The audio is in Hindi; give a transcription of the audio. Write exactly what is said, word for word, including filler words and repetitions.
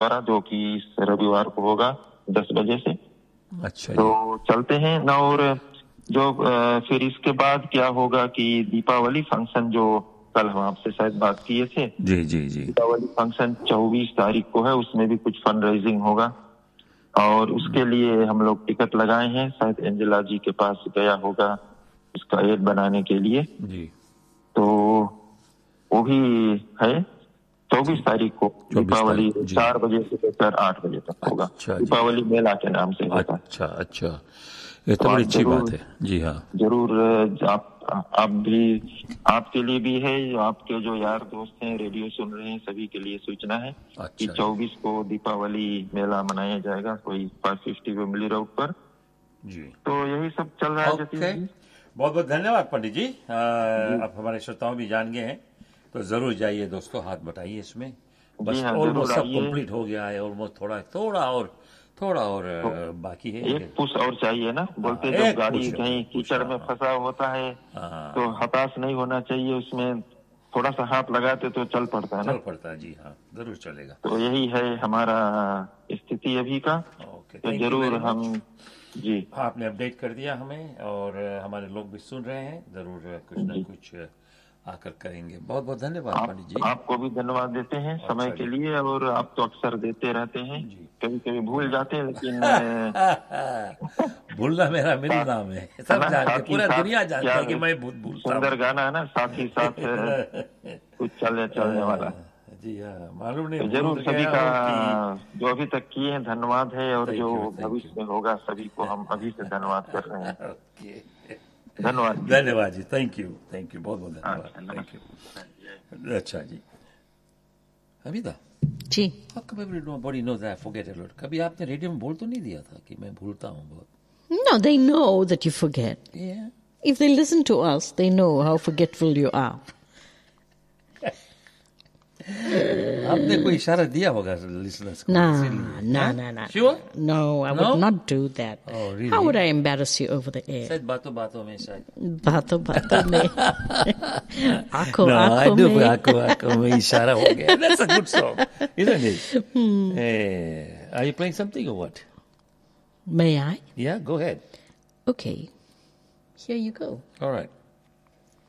द्वारा, जो कि इस रविवार को होगा दस बजे से। अच्छा तो चलते हैं ना। और जो फिर इसके बाद क्या होगा कि दीपावली फंक्शन, जो कल हम आपसे शायद बात किए थे, जी जी जी, दीपावली फंक्शन चौबीस तारीख को है। उसमें भी कुछ फंड रेजिंग होगा और उसके लिए हम लोग टिकट लगाए हैं। शायद एंजेला जी के पास गया होगा उसका एड बनाने के लिए जी। तो वो भी है चौबीस तारीख को दीपावली चार बजे से लेकर आठ बजे तक होगा। अच्छा, दीपावली मेला के नाम से होगा। अच्छा अच्छा, ये तो बड़ी अच्छी बात है। जी हाँ, जरूर आप आप भी, आपके लिए भी है, आपके जो यार दोस्त हैं रेडियो सुन रहे हैं सभी के लिए सूचना है अच्छा, कि चौबीस को दीपावली मेला मनाया जाएगा कोई पाँच सौ पचास वेम्बली रोड पर जी। तो यही सब चल रहा है जतीश जी। बहुत बहुत धन्यवाद पंडित जी। अब हमारे श्रोताओं भी जान गए हैं तो जरूर जाइए दोस्तों, हाथ बटाइए इसमें। बस ऑलमोस्ट सब कंप्लीट हो गया है, ऑलमोस्ट थोड़ा थोड़ा और थोड़ा और तो बाकी है। एक पुश और चाहिए ना, बोलते जब गाड़ी कहीं कीचड़ में फंसा होता है तो हताश नहीं होना चाहिए, उसमें थोड़ा सा हाथ लगाते तो चल पड़ता है ना। चल पड़ता है, जी हाँ, जरूर चलेगा। तो यही है हमारा स्थिति अभी का। तो जरूर हम जी, आपने अपडेट कर दिया हमें और हमारे लोग भी सुन रहे हैं, जरूर कुछ ना कुछ आकर करेंगे। बहुत बहुत धन्यवाद पंडित जी। आपको भी धन्यवाद देते हैं समय के लिए, और आप तो अक्सर देते रहते हैं, कभी कभी भूल जाते हैं लेकिन भूलना मेरा मिडिल नाम है, सब जानते हैं, पूरा दुनिया जानती है कि मैं भूल भूलता हूं। सुंदर गाना है ना, साथ ही साथ कुछ चलने चलने वाला। जी हाँ, मालूम नहीं। तो जरूर सभी का जो अभी तक किए हैं धन्यवाद है, और जो भविष्य में होगा सभी को हम अभी से धन्यवाद कर रहे हैं। धन्यवाद धन्यवाद जी, थैंक यू थैंक यू, बहुत बहुत धन्यवाद, थैंक यू। अच्छा जी, अमिता जी, How come everybody knows that I forget a lot? कभी आपने रेडियो में बोल तो नहीं दिया था कि मैं भूलता हूँ बहुत? No, they know that you forget. Yeah. If they listen to us, they know how forgetful you are. आपने कोई इशारा दिया होगा listeners को? Nah, nah, nah, nah. Sure? No, I No? would not do that. Oh, really? How would I embarrass you over the air? शायद बातों बातों में शायद। बातों बातों में, आंखों No, I आंखों do. में। आंखों आंखों में इशारा हो गया. That's a good song, isn't it? Hmm. Hey, are you playing something or what? May I? Yeah, go ahead. Okay. Here you go. All right.